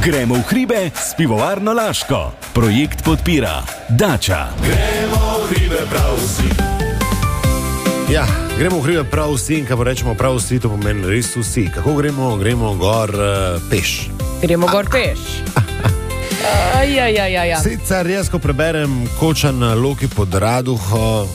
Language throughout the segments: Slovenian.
Gremo v hribe s pivovarno Laško. Projekt podpira Dača. Gremo v hribe prav vsi. Ja, gremo v hribe prav vsi in kaj rečemo prav vsi, to pomeni res vsi. Kako gremo? Gremo gor peš. Gremo gor peš. Ja. Sicer jaz, ko preberem Kočan na Loki pod Raduho,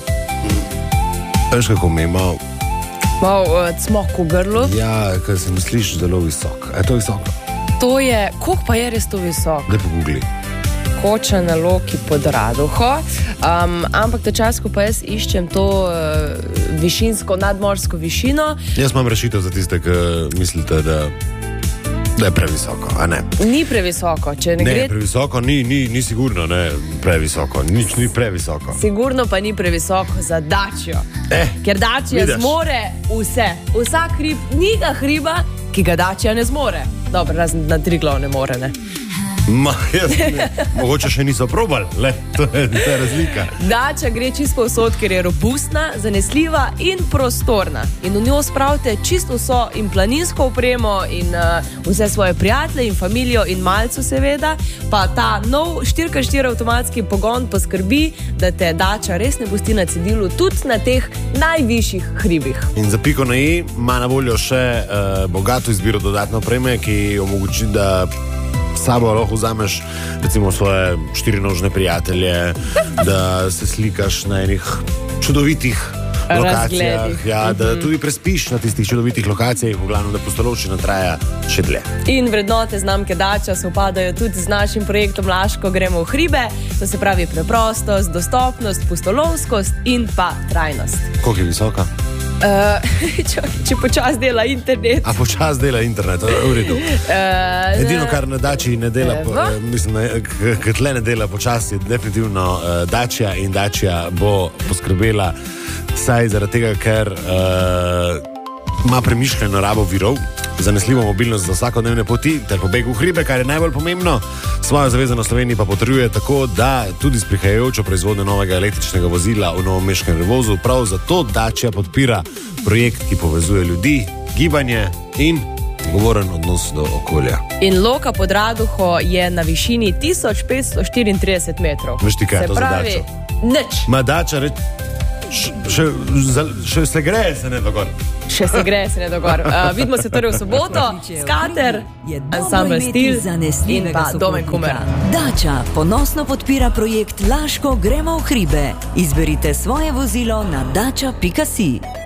veš kako me ima? Cmok v grlu. Ja, ker se mi sliši zelo visok. Je to visoko? To je, koliko pa je res to visok? Daj pogugli. Koča na Loki pod Raduho. Ampak ta čas, ko pa jaz iščem to višinsko, nadmorsko višino. Jaz imam rešitev za tiste, ki mislite, da je previsoko, a ne? Ni previsoko, če ne gre... Ne, previsoko ni sigurno, ne, previsoko, nič ni previsoko. Sigurno pa ni previsoko za Dačjo. Ker Dačja zmore vse. Vsak hrib, ni ga hriba, ki ga Dačja ne zmore. Dobro, razen na Triglav ne more, ne? Mogoče še niso probali, to je razlika. Dača gre čisto povsod, ker je robustna, zanesljiva in prostorna. In v njo spravite čisto vso in planinsko opremo in vse svoje prijatelje in familijo in malco seveda. Pa ta nov 4x4 avtomatski pogon poskrbi, da te Dača res ne pusti na cedilu tudi na teh najvišjih hribih. In za piko na i ima na voljo še bogato izbiro dodatne opreme, ki omogoči, da sabo lahko vzameš recimo svoje 4-nožne prijatelje, da se slikaš na enih čudovitih lokacijah, da tudi prespiš na tistih čudovitih lokacijah, v glavnem, da pustolovščina traja še dlje. In vrednote znamke Dača se upadajo tudi z našim projektom Laško gremo v hribe, to se pravi preprostost, dostopnost, pustolovskost in pa trajnost. Koliko je visoka? Če počas dela internet. A počas dela internet, v redu. Edino, kar na Dači ne dela, ker tle ne dela počasi, je definitivno Dačja in Dačja bo poskrbela saj zaradi tega, ker ima premišljeno rabo virov, zanesljivo mobilnost za vsakodnevne poti ter pobeg v hribe, kar je najbolj pomembno. Svojo zavezano Sloveniji pa potrjuje tako, da tudi s prihajajočo proizvodnjo novega električnega vozila v novomeškem Revozu prav zato Dačja podpira projekt, ki povezuje ljudi, gibanje in odgovoren odnos do okolja. In Loka pod Raduho je na višini 1534 metrov. Veš ti, kaj je to za Dačo? Nič. Ma Dača še se greje se ne dogor. Še se greje se ne dogor. Vidimo se torej v soboto. Skater, ansambl Stil in pa Domen Kumer. Dača ponosno podpira projekt Laško gremo v hribe. Izberite svoje vozilo na dača.si.